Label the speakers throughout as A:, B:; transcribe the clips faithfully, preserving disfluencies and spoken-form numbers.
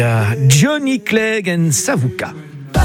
A: Johnny Clegg and Savuka.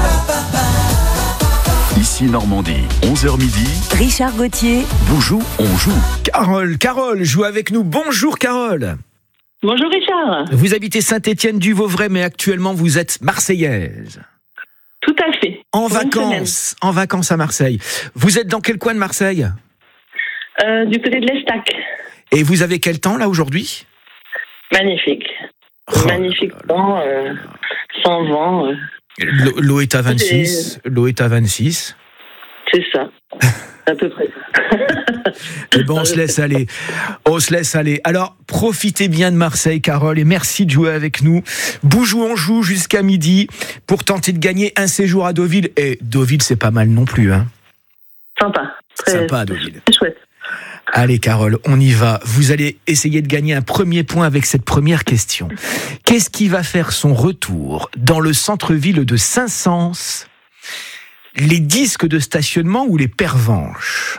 B: Ici Normandie, onze heures midi.
C: Richard Gauthier.
B: Boujou, on joue.
A: Carole, Carole joue avec nous. Bonjour Carole.
D: Bonjour Richard.
A: Vous habitez Saint-Étienne-du-Vauvray, mais actuellement vous êtes marseillaise.
D: Tout à fait.
A: En
D: Pour une
A: vacances, en vacances à Marseille. Vous êtes dans quel coin de Marseille ?
D: Euh, du côté de l'Estac.
A: Et vous avez quel temps là aujourd'hui ?
D: Magnifique.
A: Oh
D: Magnifique
A: là là
D: temps, euh, sans vent. euh,
A: L'eau, l'eau est à vingt-six. L'eau est à vingt-six.
D: c'est ça. À peu près ça.
A: Eh ben, on se laisse aller. On se laisse aller. Alors, profitez bien de Marseille, Carole, et merci de jouer avec nous. Boujou, on joue jusqu'à midi pour tenter de gagner un séjour à Deauville. Et Deauville, c'est pas mal non plus, hein.
D: Sympa. Très,
A: Sympa, Deauville.
D: très chouette.
A: Allez, Carole, on y va. Vous allez essayer de gagner un premier point avec cette première question. Qu'est-ce qui va faire son retour dans le centre-ville de Saint-Saëns ? Les disques de stationnement ou les pervenches ?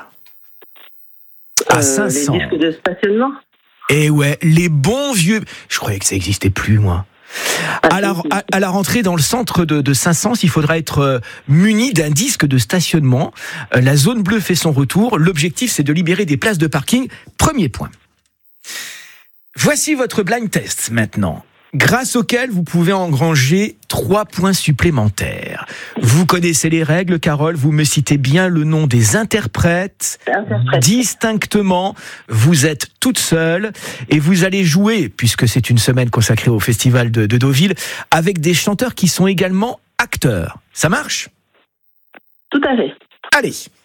A: À
D: Euh,
A: Saint-Saëns.
D: les disques de stationnement.
A: Eh ouais, les bons vieux... Je croyais que ça n'existait plus, moi.
D: Ah,
A: À la,
D: si, si.
A: à, à la rentrée dans le centre de, de Saint-Saëns, il faudra être euh, muni d'un disque de stationnement. Euh, la zone bleue fait son retour. L'objectif, c'est de libérer des places de parking. Premier point. Voici votre blind test maintenant, grâce auquel vous pouvez engranger trois points supplémentaires. Vous connaissez les règles, Carole, vous me citez bien le nom des interprètes.
D: Interprète.
A: Distinctement, vous êtes toute seule et vous allez jouer, puisque c'est une semaine consacrée au festival de, de Deauville, avec des chanteurs qui sont également acteurs. Ça marche ?
D: Tout à fait.
A: Allez,